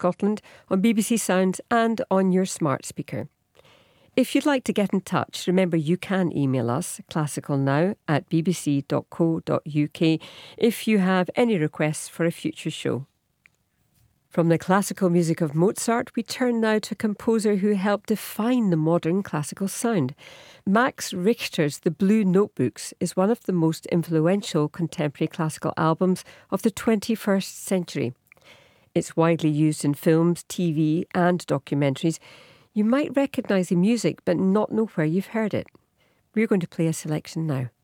Scotland on BBC Sounds and on your smart speaker. If you'd like to get in touch, remember you can email us, classicalnow@bbc.co.uk, if you have any requests for a future show. From the classical music of Mozart, we turn now to a composer who helped define the modern classical sound. Max Richter's The Blue Notebooks is one of the most influential contemporary classical albums of the 21st century. It's widely used in films, TV and documentaries. You might recognise the music but not know where you've heard it. We're going to play a selection now.